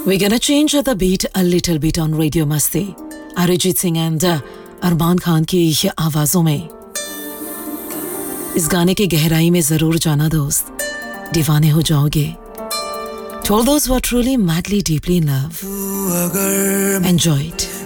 We're gonna change the beat a little bit on Radio Masti. Arijit Singh and अरमान खान की आवाजों में इस गाने की गहराई में जरूर जाना दोस्त, दीवाने हो जाओगे. To all those who are truly madly deeply in love, enjoy it.